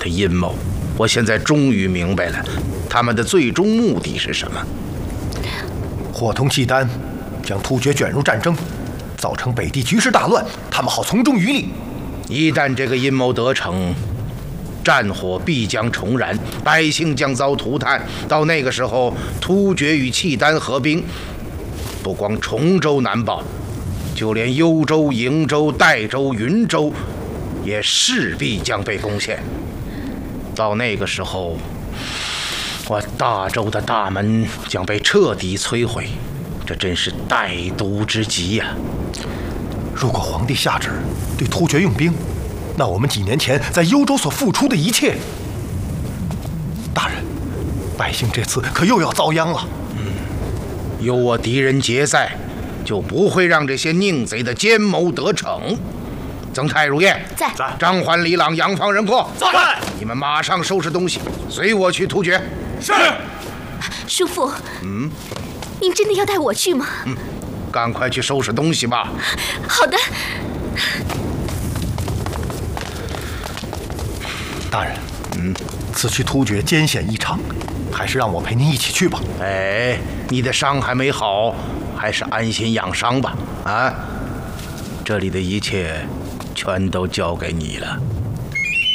的阴谋。我现在终于明白了，他们的最终目的是什么。 伙同契丹，将突厥卷入战争，造成北地局势大乱，他们好从中渔利。 一旦这个阴谋得逞，战火必将重燃，百姓将遭涂炭。到那个时候，突厥与契丹合兵，不光崇州难保，就连幽州、瀛州、代州、云州也势必将被攻陷。到那个时候，我大周的大门将被彻底摧毁，这真是歹毒之极呀！ 如果皇帝下旨对突厥用兵，那我们几年前在幽州所付出的一切，大人，百姓这次可又要遭殃了。 有我狄仁杰在，就不会让这些佞贼的奸谋得逞。曾泰、如燕在， 张环、李朗、杨方、任阔在。 你们马上收拾东西，随我去突厥。 是。 叔父，您真的要带我去吗？ 赶快去收拾东西吧。 好的。 大人，此去突厥艰险异常，还是让我陪您一起去吧。 哎，你的伤还没好，还是安心养伤吧。啊，这里的一切全都交给你了。